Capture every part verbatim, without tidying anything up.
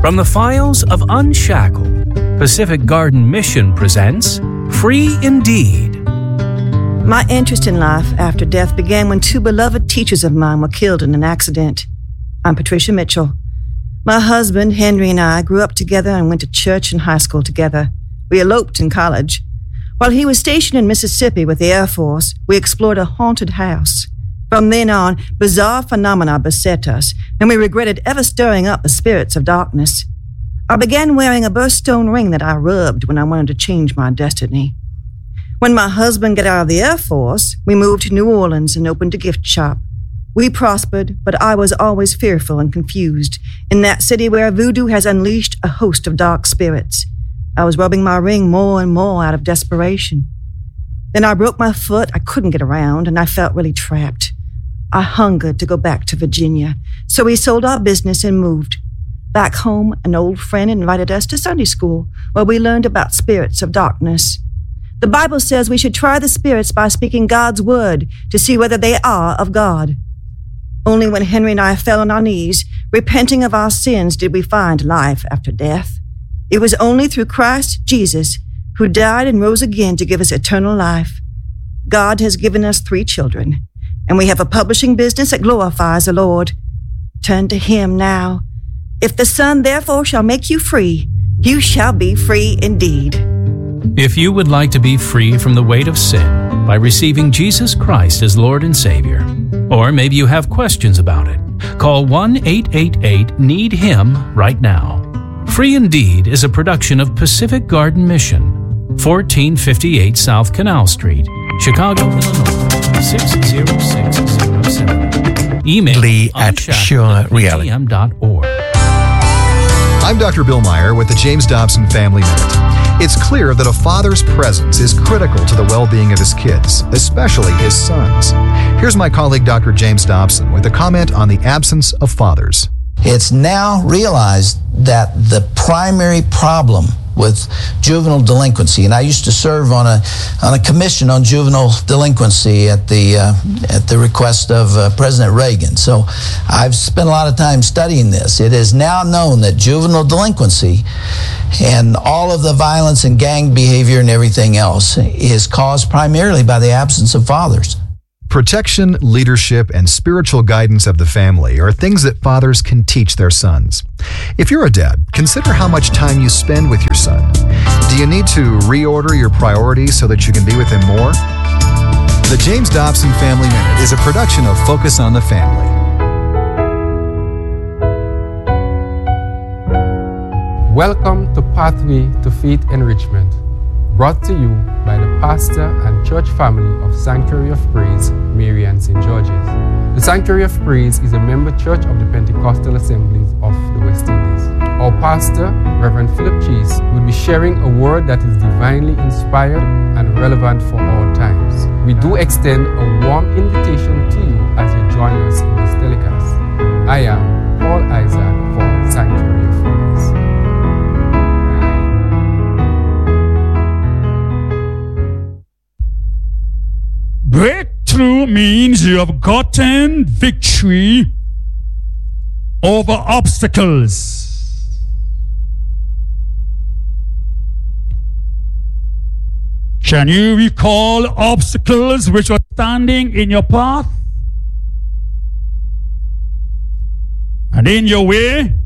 From the files of Unshackled, Pacific Garden Mission presents Free Indeed. My interest in life after death began when two beloved teachers of mine were killed in an accident. I'm Patricia Mitchell. My husband, Henry, and I grew up together and went to church and high school together. We eloped in college. While he was stationed in Mississippi with the Air Force, we explored a haunted house. From then on, bizarre phenomena beset us, and we regretted ever stirring up the spirits of darkness. I began wearing a birthstone ring that I rubbed when I wanted to change my destiny. When my husband got out of the Air Force, we moved to New Orleans and opened a gift shop. We prospered, but I was always fearful and confused in that city where voodoo has unleashed a host of dark spirits. I was rubbing my ring more and more out of desperation. Then I broke my foot, I couldn't get around, and I felt really trapped. I hungered to go back to Virginia, so we sold our business and moved. Back home, an old friend invited us to Sunday school, where we learned about spirits of darkness. The Bible says we should try the spirits by speaking God's word to see whether they are of God. Only when Henry and I fell on our knees, repenting of our sins, did we find life after death. It was only through Christ Jesus, who died and rose again to give us eternal life. God has given us three children, and we have a publishing business that glorifies the Lord. Turn to Him now. If the Son therefore shall make you free, you shall be free indeed. If you would like to be free from the weight of sin by receiving Jesus Christ as Lord and Savior, or maybe you have questions about it, call one eight eight eight need him right now. Free Indeed is a production of Pacific Garden Mission, fourteen fifty-eight South Canal Street, Chicago, Illinois, six zero six zero seven. Email Lee at sure reality dot org. I'm Doctor Bill Meyer with the James Dobson Family Minute. It's clear that a father's presence is critical to the well-being of his kids, especially his sons. Here's my colleague Doctor James Dobson with a comment on the absence of fathers. It's now realized that the primary problem with juvenile delinquency, and I used to serve on a on a commission on juvenile delinquency at the uh, at the request of uh, President Reagan. So I've spent a lot of time studying this. It is now known that juvenile delinquency and all of the violence and gang behavior and everything else is caused primarily by the absence of fathers. Protection, leadership, and spiritual guidance of the family are things that fathers can teach their sons. If you're a dad, consider how much time you spend with your son. Do you need to reorder your priorities so that you can be with him more? The James Dobson Family Minute is a production of Focus on the Family. Welcome to Pathway to Faith Enrichment, brought to you by the pastor and church family of Sanctuary of Praise, Marian Saint George's. The Sanctuary of Praise is a member church of the Pentecostal Assemblies of the West Indies. Our pastor, Reverend Philip Chase, will be sharing a word that is divinely inspired and relevant for all times. We do extend a warm invitation to you as you join us in this telecast. I am Paul Isaac for Sanctuary of Praise. Breakthrough means you have gotten victory over obstacles. Can you recall obstacles which were standing in your path and in your way?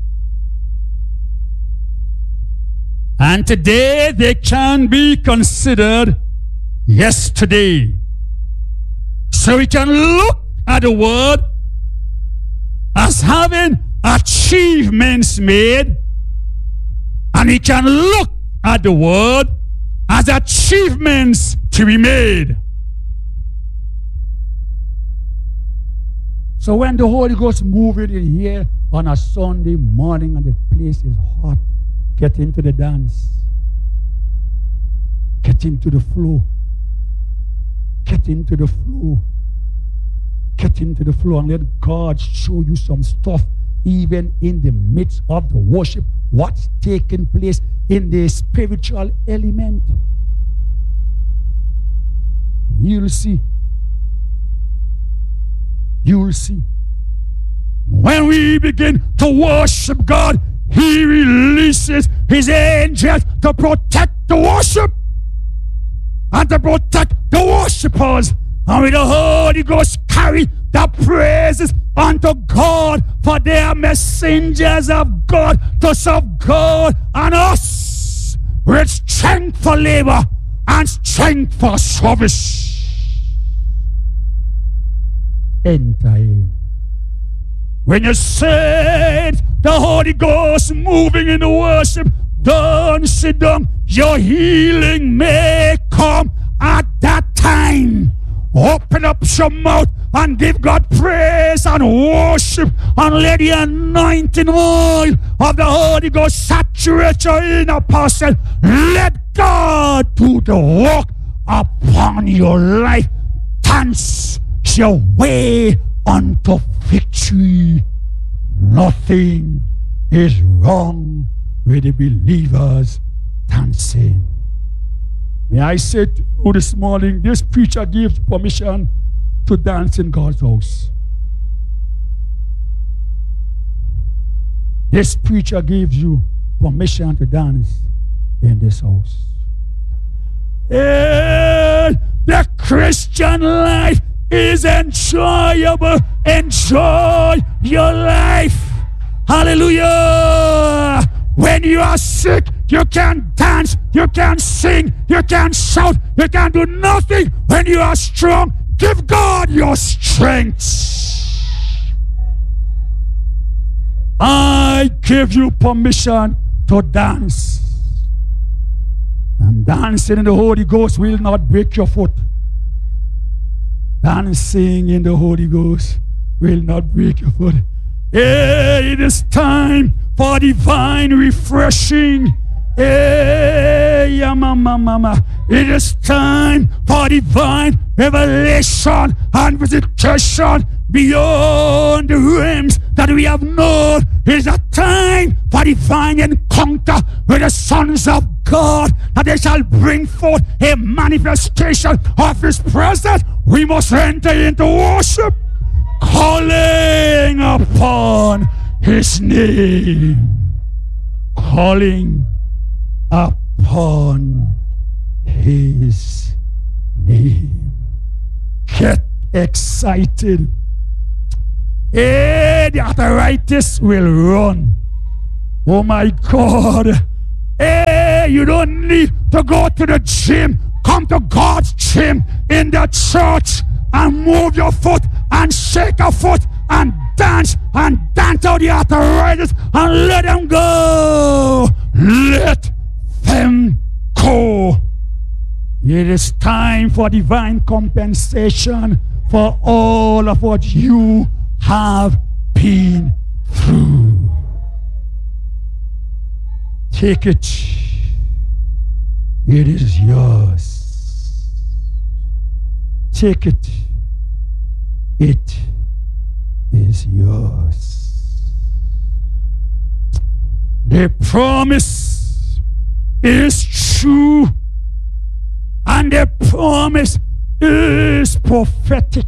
And today they can be considered yesterday. So we can look at the word as having achievements made, and we can look at the word as achievements to be made. So when the Holy Ghost moving in here on a Sunday morning and the place is hot, get into the dance. Get into the flow. Get into the flow. Get into the flow and let God show you some stuff even in the midst of the worship, what's taking place in the spiritual element. You'll see. You'll see. When we begin to worship God, he releases his angels to protect the worship and to protect the worshipers. And with the Holy Ghost carry the praises unto God, for they are messengers of God to serve God and us with strength for labor and strength for service. Enter in. When you sense the Holy Ghost moving in the worship, don't sit down. Your healing may come at that time. Open up your mouth and give God praise and worship, and let the anointing oil of the Holy Ghost saturate your inner person. Let God do the work upon your life. Dance your way unto victory. Nothing is wrong with the believers dancing. May I say to you this morning, this preacher gives permission to dance in God's house. This preacher gives you permission to dance in this house. And the Christian life is enjoyable. Enjoy your life. Hallelujah. When you are sick, you can dance, you can sing, you can shout, you can do nothing. When you are strong, give God your strength. I give you permission to dance. And dancing in the Holy Ghost will not break your foot. Dancing in the Holy Ghost will not break your foot. Hey, it is time for divine refreshing. Hey, yeah, mama, mama. It is time for divine revelation and visitation beyond the realms that we have known. It is a time for divine encounter with the sons of God, that they shall bring forth a manifestation of His presence. We must enter into worship, calling upon His name, calling upon His name. Get excited. Hey, the arthritis will run. Oh my God. Hey, you don't need to go to the gym. Come to God's gym in the church and move your foot and shake a foot and dance and dance out the arthritis and let them go. Let them go. It is time for divine compensation for all of what you have been through. Take it. It is yours. Take it. It is yours. The promise is true, and the promise is prophetic.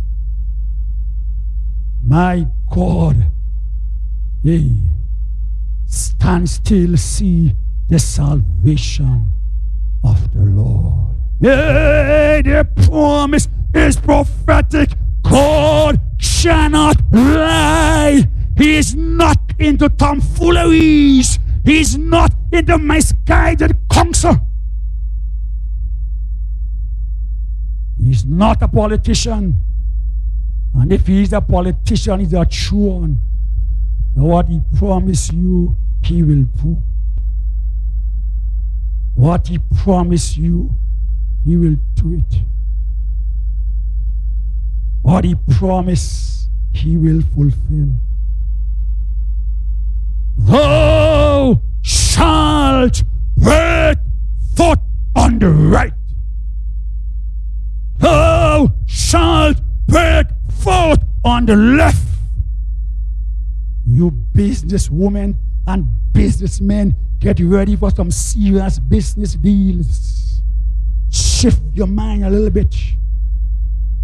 My God, hey, stand still, see the salvation of the Lord. Hey, the promise is prophetic. God cannot lie. He is not into tomfooleries. He is not into misguided counsel. He is not a politician. And if he is a politician, he's a true one. And what he promised you, he will do. What he promised you, he will do it. What he promised, he will fulfill. Thou shalt break forth on the right. Thou shalt break forth on the left. You businesswomen and businessmen, get ready for some serious business deals. Shift your mind a little bit.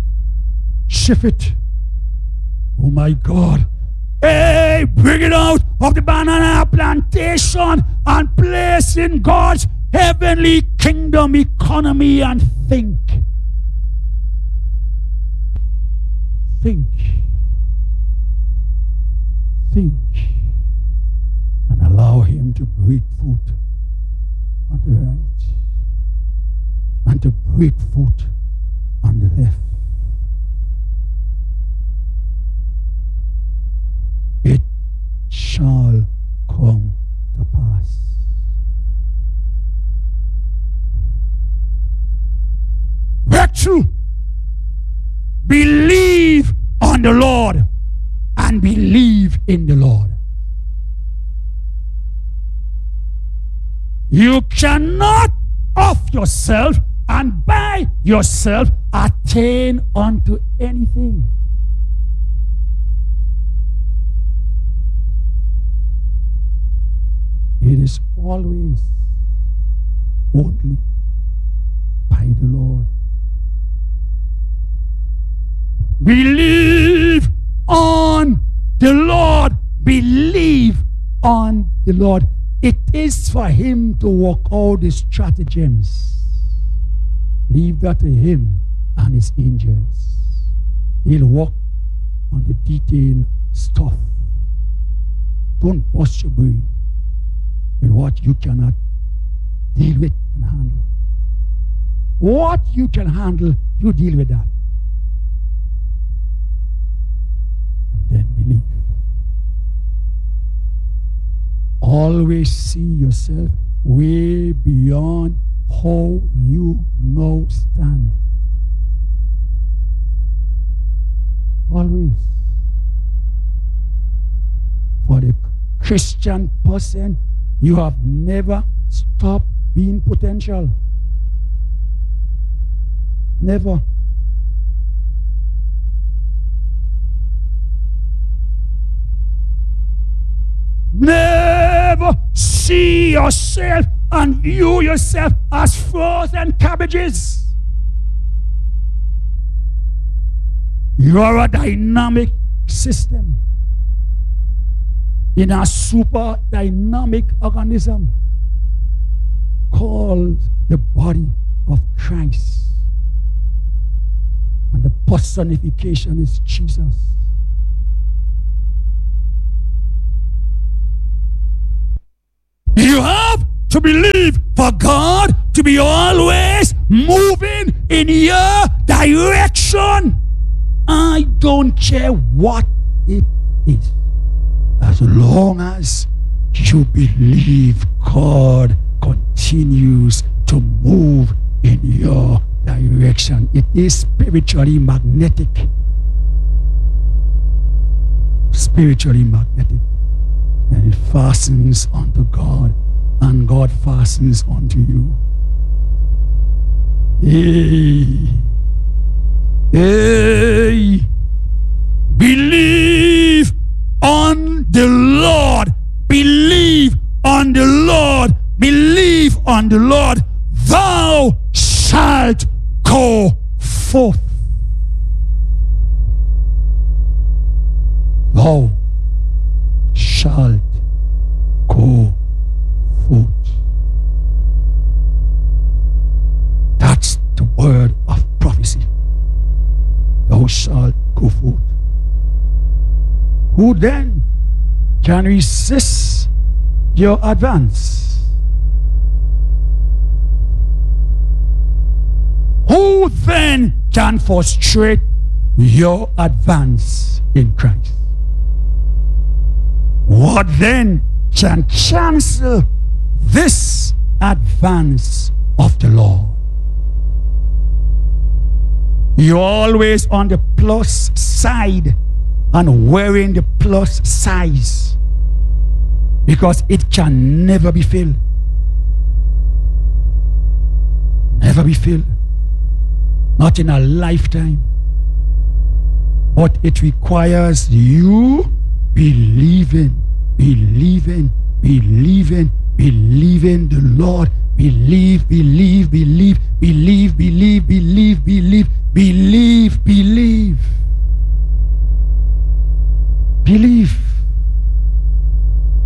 Shift it. Oh my God. Hey, bring it out of the banana plantation and place in God's heavenly kingdom economy and think. Think. Think. And allow him to break foot on the right and to break foot on the left. It shall come to pass. Breakthrough. Believe on the Lord and believe in the Lord. You cannot of yourself and by yourself attain unto anything. It is always only by the Lord. Believe on the Lord. Believe on the Lord. It is for him to work out the stratagems. Leave that to him and his angels. He'll work on the detailed stuff. Don't bust your brain with what you cannot deal with and handle. What you can handle, you deal with that. And then believe. Always see yourself way beyond how you now stand. Always. For the Christian person, you have never stopped being potential. Never. Never see yourself and view yourself as frozen cabbages. You are a dynamic system in a super dynamic organism called the body of Christ. And the personification is Jesus. You have to believe for God to be always moving in your direction. I don't care what it is. As long as you believe God continues to move in your direction. It is spiritually magnetic. Spiritually magnetic. And it fastens onto God, and God fastens onto you. Hey, hey, believe on the Lord, believe on the Lord, believe on the Lord. Thou shalt go forth. Thou shalt go forth. That's the word of prophecy. Thou shalt go forth. Who then can resist your advance? Who then can frustrate your advance in Christ? What then can cancel this advance of the Lord? You're always on the plus side and wearing the plus size because it can never be filled. Never be filled. Not in a lifetime. But it requires you believing, believing, believing, believing the Lord. Believe, believe, believe, believe, believe, believe, believe, believe, believe. Believe.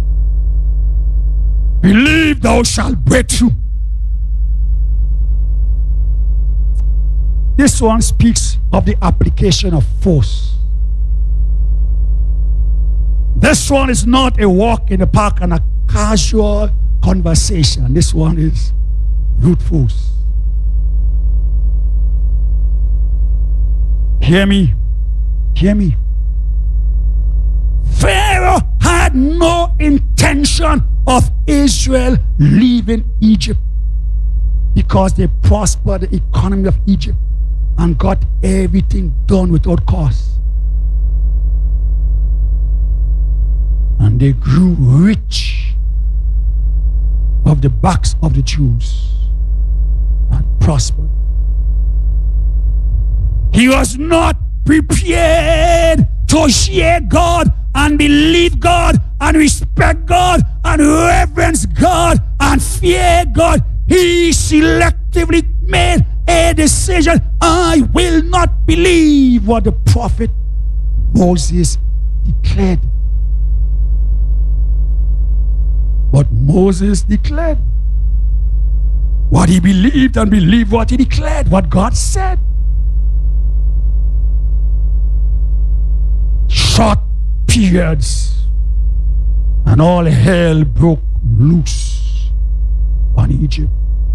thou shalt break through. This one speaks of the application of force. This one is not a walk in the park and a casual conversation. This one is brute force. Hear me. Hear me. Pharaoh had no intention of Israel leaving Egypt because they prospered the economy of Egypt and got everything done without cost. And they grew rich of the backs of the Jews and prospered. He was not prepared to share God and believe God and respect God and reverence God and fear God. He selectively made a decision. I will not believe what the prophet Moses declared. But Moses declared what he believed and believed what he declared, what God said. Short periods and all hell broke loose on Egypt.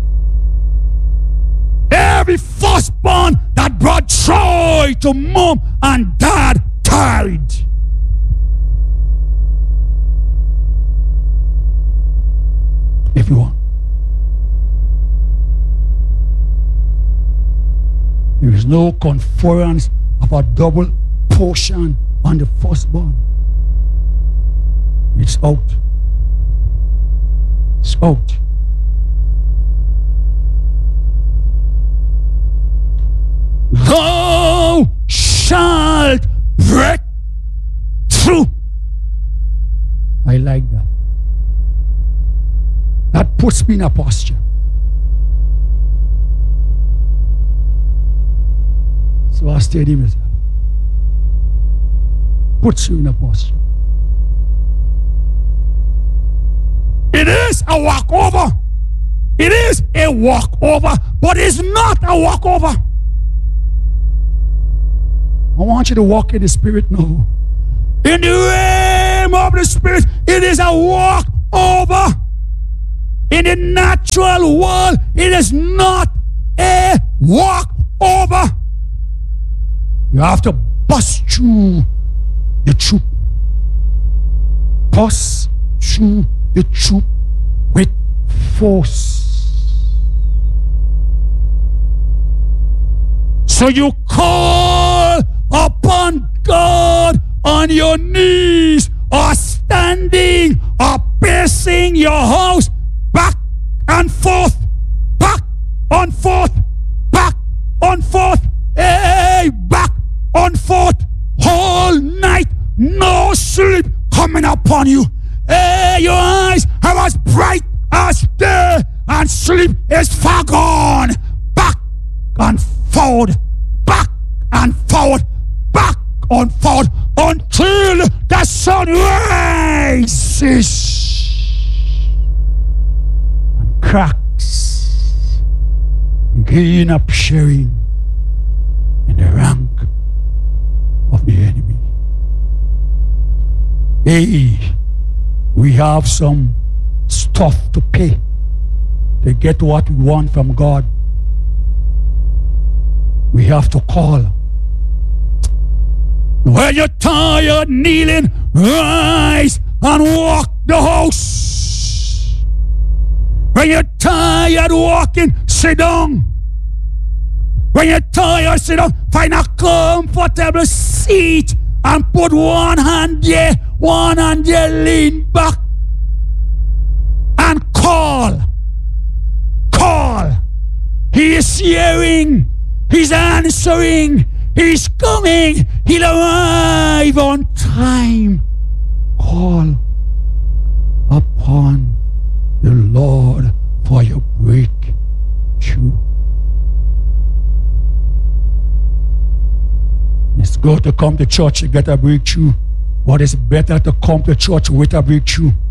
Every firstborn that brought joy to mom and dad died. Everyone. There is no conference of a double portion on the firstborn. It's out. It's out. Thou shalt break through. I like that. That puts me in a posture. So I steady myself. Puts you in a posture. It is a walkover. It is a walkover, but it's not a walkover. I want you to walk in the Spirit now. In the realm of the Spirit, it is a walkover. In the natural world, it is not a walkover. You have to bust through the troop. Bust through the troop with force. So you call upon God on your knees or standing or pacing your house back and forth, back and forth, back and forth, hey, back and forth, whole night, no sleep coming upon you. Hey, your eyes are as bright as day, and sleep is far gone. Back and forward, back and forward, back and forward, until the sun rises and cracks begin appearing in the rank of the enemy. Hey, we have some stuff to pay to get what we want from God. We have to call. When you're tired kneeling, rise and walk the house. When you're tired walking, sit down. When you're tired, sit down. Find a comfortable seat and put one hand there, one hand there, lean back and call. Call. He is hearing. He's answering. He's coming. He'll arrive on time. Call upon the Lord for your breakthrough. It's good to come to church to get a breakthrough, but it's better to come to church with a breakthrough.